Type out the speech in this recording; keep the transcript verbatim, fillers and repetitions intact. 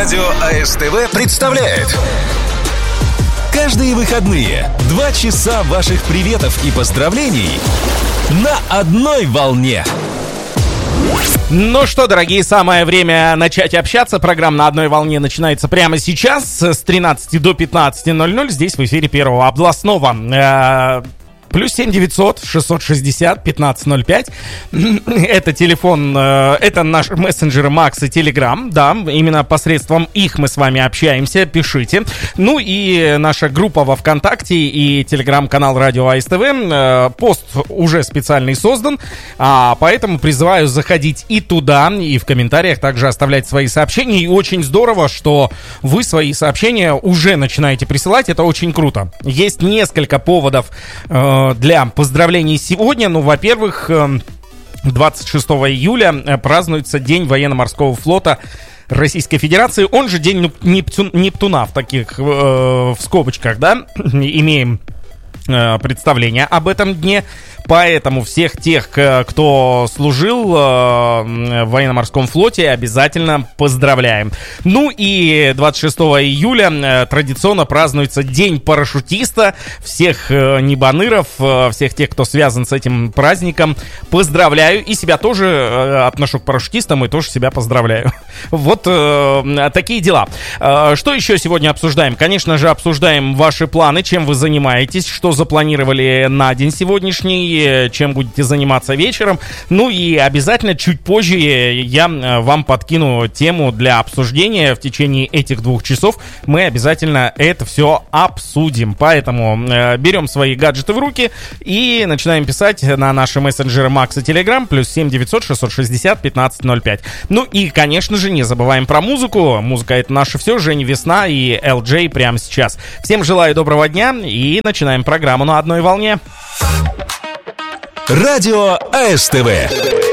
Радио АСТВ представляет каждые выходные два часа ваших приветов и поздравлений на одной волне. Ну что, дорогие, самое время начать общаться. Программа «На одной волне» начинается прямо сейчас с тринадцати до пятнадцати ноль ноль. Здесь в эфире Первого областного. Плюс семь девятьсот шестьсот шестьдесят пятнадцать ноль пять. Это телефон, это наш мессенджер Макс и Телеграм. Да, именно посредством их мы с вами общаемся. Пишите. Ну и наша группа во ВКонтакте и Телеграм-канал Радио АСТВ. Пост уже специальный создан, поэтому призываю заходить и туда, и в комментариях также оставлять свои сообщения. И очень здорово, что вы свои сообщения уже начинаете присылать. Это очень круто. Есть несколько поводов для поздравлений сегодня. Ну, во-первых, двадцать шестого июля празднуется День военно-морского флота Российской Федерации, он же День Нептуна, в таких, э, в скобочках, да, имеем э, представление об этом дне. Поэтому всех тех, кто служил в военно-морском флоте, обязательно поздравляем. Ну и двадцать шестого июля традиционно празднуется День парашютиста. Всех небаныров, всех тех, кто связан с этим праздником, поздравляю. И себя тоже отношу к парашютистам и тоже себя поздравляю. Вот э, такие дела. Что еще сегодня обсуждаем? Конечно же, обсуждаем ваши планы, чем вы занимаетесь, что запланировали на день сегодняшний, чем будете заниматься вечером. Ну и обязательно чуть позже я вам подкину тему для обсуждения. В течение этих двух часов мы обязательно это все обсудим. Поэтому э, берем свои гаджеты в руки и начинаем писать на наши мессенджеры Макс и Телеграм. Плюс семь девятьсот шестьсот шестьдесят пятнадцать ноль пять. Ну и, конечно же, не забываем про музыку. Музыка — это наше все. Женя Весна и эл джей прямо сейчас. Всем желаю доброго дня и начинаем программу «На одной волне». Радио АСТВ.